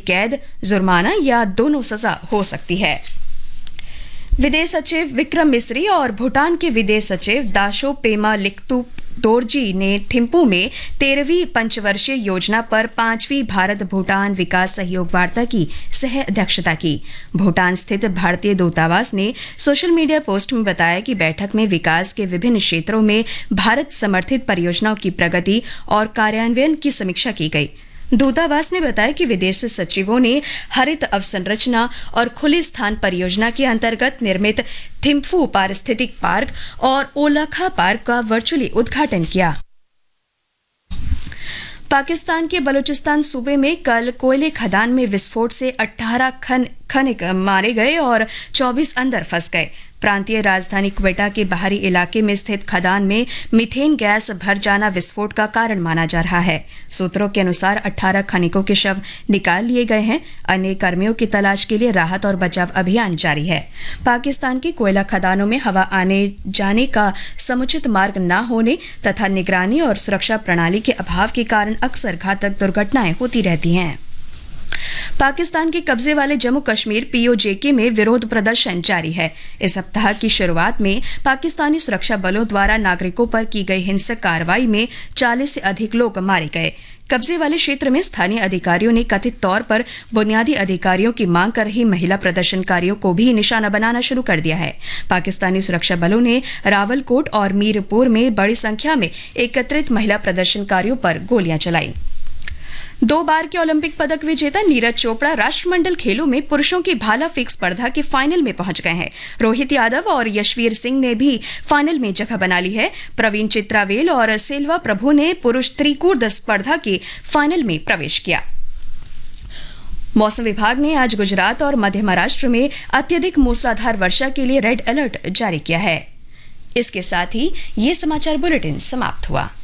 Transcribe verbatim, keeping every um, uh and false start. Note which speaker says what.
Speaker 1: कैद, जुर्माना या दोनों सजा हो सकती है। विदेश सचिव विक्रम मिस्री और भूटान के विदेश सचिव दाशो पेमा लिक्तु दोरजी ने थिम्पू में तेरहवीं पंचवर्षीय योजना पर पांचवी भारत भूटान विकास सहयोग वार्ता की सह अध्यक्षता की। भूटान स्थित भारतीय दूतावास ने सोशल मीडिया पोस्ट में बताया कि बैठक में विकास के विभिन्न क्षेत्रों में भारत समर्थित परियोजनाओं की प्रगति और कार्यान्वयन की समीक्षा की गई। दूतावास ने बताया कि विदेश सचिवों ने हरित अवसंरचना और खुले स्थान परियोजना के अंतर्गत निर्मित थिम्फू पारिस्थितिक पार्क और ओलाखा पार्क का वर्चुअली उद्घाटन किया। पाकिस्तान के बलूचिस्तान सूबे में कल कोयले खदान में विस्फोट से अठारह खन खनिक मारे गए और चौबीस अंदर फंस गए। प्रांतीय राजधानी क्वेटा के बाहरी इलाके में स्थित खदान में मीथेन गैस भर जाना विस्फोट का कारण माना जा रहा है। सूत्रों के अनुसार अठारह खनिकों के शव निकाल लिए गए हैं। अन्य कर्मियों की तलाश के लिए राहत और बचाव अभियान जारी है। पाकिस्तान की कोयला खदानों में हवा आने जाने का समुचित मार्ग न होने तथा निगरानी और सुरक्षा प्रणाली के अभाव के कारण अक्सर घातक दुर्घटनाएं होती रहती हैं। पाकिस्तान के कब्जे वाले जम्मू कश्मीर पीओजेके में विरोध प्रदर्शन जारी है। इस सप्ताह की शुरुआत में पाकिस्तानी सुरक्षा बलों द्वारा नागरिकों पर की गई हिंसक कार्रवाई में चालीस से अधिक लोग मारे गए। कब्जे वाले क्षेत्र में स्थानीय अधिकारियों ने कथित तौर पर बुनियादी अधिकारियों की मांग कर रही महिला प्रदर्शनकारियों को भी निशाना बनाना शुरू कर दिया है। पाकिस्तानी सुरक्षा बलों ने रावलकोट और मीरपुर में बड़ी संख्या में एकत्रित महिला प्रदर्शनकारियों पर गोलियां चलाई। दो बार के ओलंपिक पदक विजेता नीरज चोपड़ा राष्ट्रमंडल खेलों में पुरुषों की भाला फेंक स्पर्धा के फाइनल में पहुंच गए हैं। रोहित यादव और यशवीर सिंह ने भी फाइनल में जगह बना ली है। प्रवीण चित्रावेल और सेल्वा प्रभु ने पुरुष त्रिकूर्द स्पर्धा के फाइनल में प्रवेश किया। मौसम विभाग ने आज गुजरात और मध्य महाराष्ट्र में अत्यधिक मूसलाधार वर्षा के लिए रेड अलर्ट जारी किया है। इसके साथ ही ये समाचार बुलेटिन समाप्त हुआ।